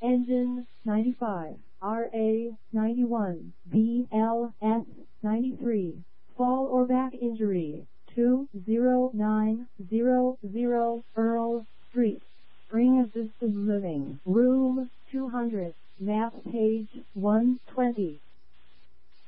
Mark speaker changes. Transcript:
Speaker 1: Engine 95, RA 91, BLS 93. Fall or back injury 20900 Earl Street, Spring Assisted Living, Room 200, map page 120.